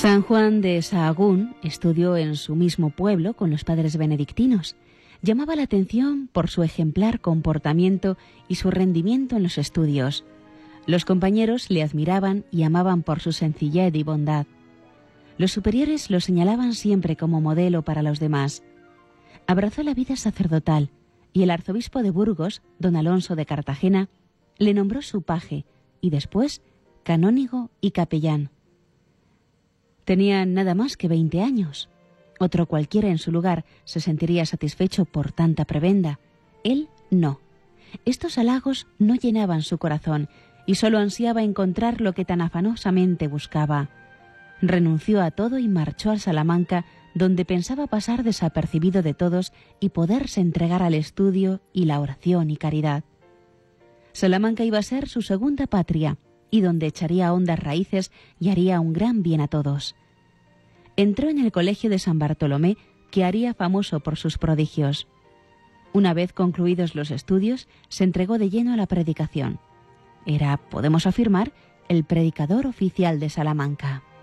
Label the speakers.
Speaker 1: San Juan de Sahagún estudió en su mismo pueblo con los padres benedictinos. Llamaba la atención por su ejemplar comportamiento y su rendimiento en los estudios. Los compañeros le admiraban y amaban por su sencillez y bondad. Los superiores lo señalaban siempre como modelo para los demás. Abrazó la vida sacerdotal y el arzobispo de Burgos, don Alonso de Cartagena, le nombró su paje y después canónigo y capellán. Tenía nada más que 20 años. Otro cualquiera en su lugar se sentiría satisfecho por tanta prebenda. Él no. Estos halagos no llenaban su corazón y solo ansiaba encontrar lo que tan afanosamente buscaba. Renunció a todo y marchó a Salamanca, donde pensaba pasar desapercibido de todos y poderse entregar al estudio y la oración y caridad. Salamanca iba a ser su segunda patria, y donde echaría hondas raíces y haría un gran bien a todos. Entró en el colegio de San Bartolomé, que haría famoso por sus prodigios. Una vez concluidos los estudios, se entregó de lleno a la predicación. Era, podemos afirmar, el predicador oficial de Salamanca.